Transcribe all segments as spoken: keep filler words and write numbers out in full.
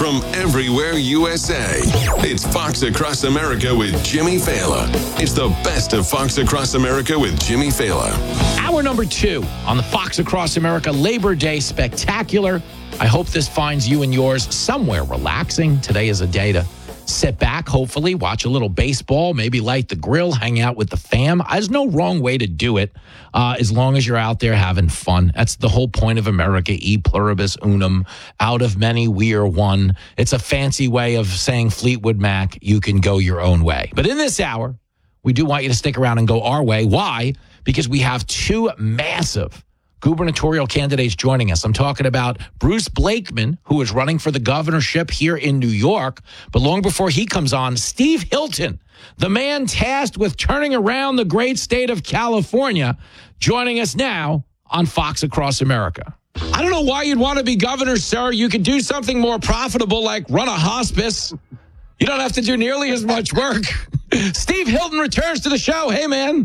from everywhere U S A. It's Fox Across America with Jimmy Fallon. It's the best of Fox Across America with Jimmy Fallon. Hour number two on the Fox Across America Labor Day Spectacular. I hope this finds you and yours somewhere relaxing. Today is a day to sit back, hopefully, watch a little baseball, maybe light the grill, hang out with the fam. There's no wrong way to do it uh, as long as you're out there having fun. That's the whole point of America, e pluribus unum. Out of many, we are one. It's a fancy way of saying Fleetwood Mac, you can go your own way. But in this hour, we do want you to stick around and go our way. Why? Because we have two massive gubernatorial candidates joining us. I'm talking about Bruce Blakeman, who is running for the governorship here in New York. But long before he comes on, Steve Hilton, the man tasked with turning around the great state of California, joining us now on Fox Across America. I don't know why you'd want to be governor, sir. You could do something more profitable like run a hospice. You don't have to do nearly as much work. Steve Hilton returns to the show. Hey, man.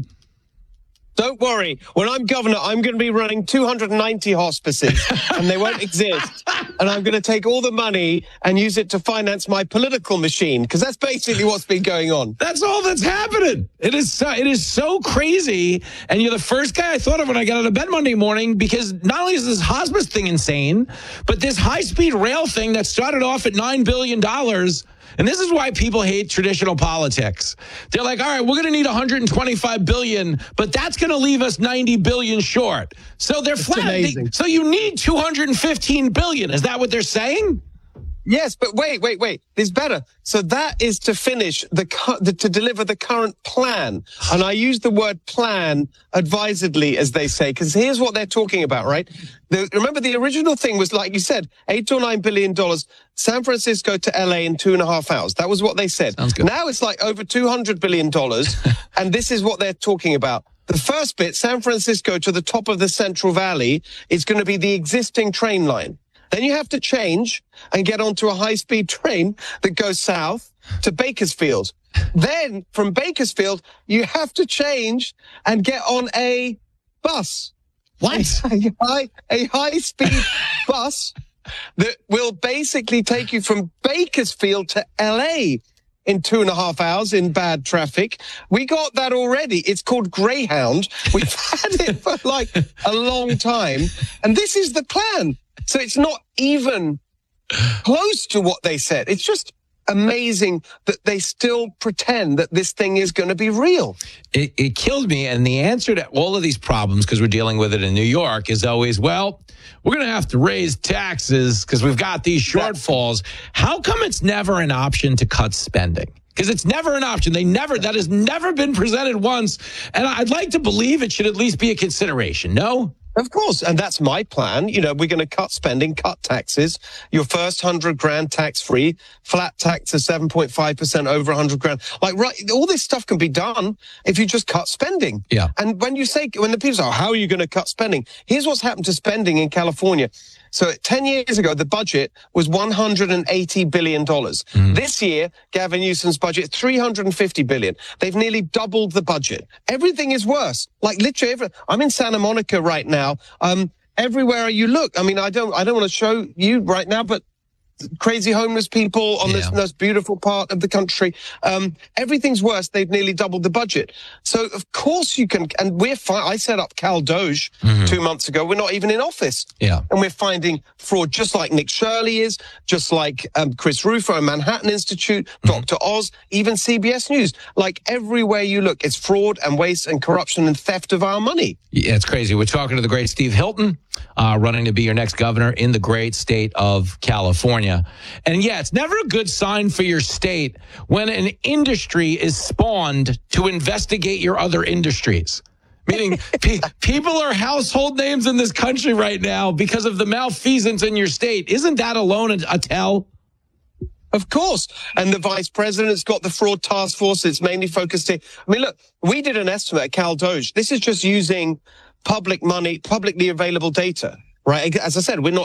Don't worry. When I'm governor, I'm going to be running two hundred ninety hospices, and they won't exist. And I'm going to take all the money and use it to finance my political machine, because that's basically what's been going on. That's all that's happening. It is so, it is so crazy. And you're the first guy I thought of when I got out of bed Monday morning, because not only is this hospice thing insane, but this high-speed rail thing that started off at nine billion dollars. And this is why people hate traditional politics. They're like, all right, we're going to need one hundred twenty-five billion dollars, but that's going to leave us ninety billion dollars short. So they're It's flat. amazing. So you need two hundred fifteen billion dollars. Is that what they're saying? Yes, but wait, wait, wait. There's better. So that is to finish the, cu- the to deliver the current plan. And I use the word plan advisedly, as they say, because here's what they're talking about, right? The, remember, the original thing was, like you said, eight or nine billion dollars, San Francisco to L A in two and a half hours. That was what they said. Sounds good. Now it's like over two hundred billion dollars. And this is what they're talking about. The first bit, San Francisco to the top of the Central Valley, is going to be the existing train line. Then you have to change and get onto a high-speed train that goes south to Bakersfield. Then from Bakersfield, you have to change and get on a bus. What? A, high, a high-speed bus that will basically take you from Bakersfield to L A in two and a half hours in bad traffic. We got that already. It's called Greyhound. We've had it for like a long time. And this is the plan. So it's not even close to what they said. It's just amazing that they still pretend that this thing is going to be real. It, it killed me. And the answer to all of these problems, because we're dealing with it in New York, is always, well, we're going to have to raise taxes because we've got these shortfalls. How come it's never an option to cut spending? Because it's never an option. They never, that has never been presented once. And I'd like to believe it should at least be a consideration. No? Of course, and that's my plan. You know, we're going to cut spending, cut taxes. Your first hundred grand tax free, flat tax of seven point five percent over a hundred grand. Like, right, all this stuff can be done if you just cut spending. Yeah. And when you say, when the people say, oh, how are you going to cut spending? Here's what's happened to spending in California. So ten years ago, the budget was one hundred eighty billion dollars. Mm. This year, Gavin Newsom's budget, three hundred fifty billion dollars. They've nearly doubled the budget. Everything is worse. Like literally, every, I'm in Santa Monica right now. Um, everywhere you look, I mean, I don't, I don't want to show you right now, but crazy homeless people on yeah. this most beautiful part of the country. Um, everything's worse. They've nearly doubled the budget. So of course you can, and we're fine. I set up Cal Doge mm-hmm. two months ago. We're not even in office. Yeah. And we're finding fraud just like Nick Shirley is, just like um, Chris Rufo and Manhattan Institute, mm-hmm. Doctor Oz, even C B S News. Like everywhere you look, it's fraud and waste and corruption and theft of our money. Yeah, it's crazy. We're talking to the great Steve Hilton, uh, running to be your next governor in the great state of California. And yeah, it's never a good sign for your state when an industry is spawned to investigate your other industries. Meaning pe- people are household names in this country right now because of the malfeasance in your state. Isn't that alone a, a tell? Of course. And the vice president's got the fraud task force. It's mainly focused here. I mean, look, we did an estimate at Cal Doge. This is just using public money, publicly available data, right? As I said, we're not